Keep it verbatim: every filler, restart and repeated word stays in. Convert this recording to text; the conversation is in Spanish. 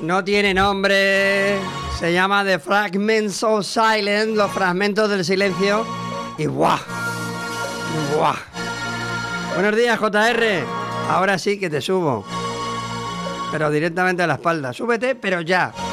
No tiene nombre. Se llama The Fragments of Silence, los fragmentos del silencio. Y ¡buah! ¡Buah! Buenos días, J R. Ahora sí que te subo. Pero directamente a la espalda. Súbete, pero ya.